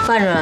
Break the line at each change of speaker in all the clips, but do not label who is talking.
范主任，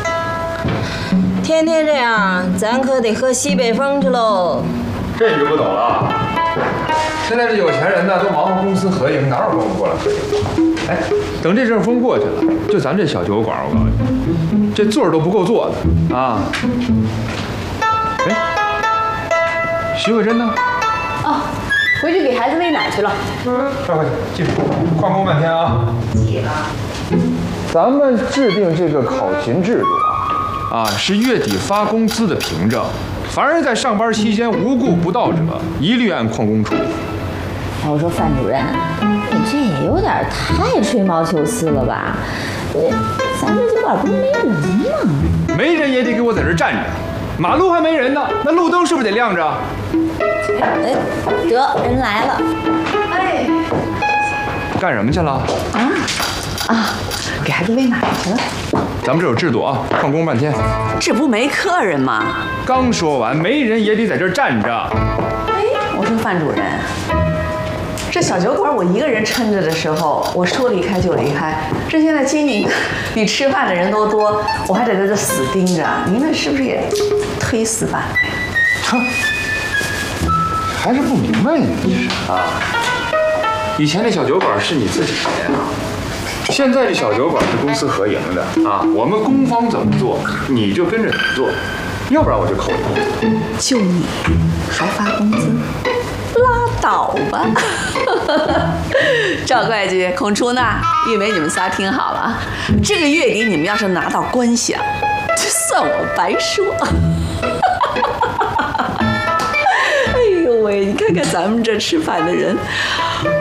天天这样，咱可得喝西北风去喽。
这你就不懂了。现在这有钱人呢，都忙活公司合营，哪有功夫过来喝酒？哎，等这阵风过去了，就咱这小酒馆，我告诉你，这座儿都不够坐的啊。哎，徐慧珍呢？
哦，回去给孩子喂奶去了。
快快去，进去，旷工半天啊！
记了。
咱们制定这个考勤制度啊，是月底发工资的凭证。凡是在上班期间无故不到者，一律按旷工处理。
我说范主任，你这也有点太吹毛求疵了吧？咱这酒馆不是没人吗？
没人也得给我在这站着，马路还没人呢，那路灯是不是得亮着？
哎，得人来了。
哎，
干什么去了？
给孩子喂奶去了。
咱们这有制度啊，旷工半天。
这不没客人吗？
刚说完，没人也得在这站着。
哎，我说范主任，这小酒馆我一个人撑着的时候，我说离开就离开。这现在经营比吃饭的人都多，我还得在这死盯着，您那是不是也忒死板了呀？
哼，还是不明白你这是啊？以前那小酒馆是你自己的呀，现在这小酒馆是公司合营的啊。我们公方怎么做，你就跟着怎么做，要不然我就扣你工资。
就你还发工资？拉倒吧！赵会计、孔初呢？玉梅，你们仨听好了，这个月底你们要是拿到关系啊，就算我白说。哎呦喂，你看看咱们这吃饭的人，